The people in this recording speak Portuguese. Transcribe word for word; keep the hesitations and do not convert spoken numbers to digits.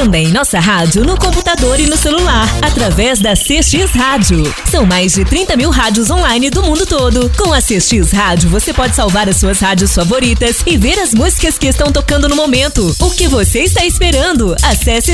também nossa rádio no computador e no celular, através da C X Rádio. São mais de trinta mil rádios online do mundo todo. Com a C X Rádio, você pode salvar as suas rádios favoritas e ver as músicas que estão tocando no momento. O que você está esperando? Acesse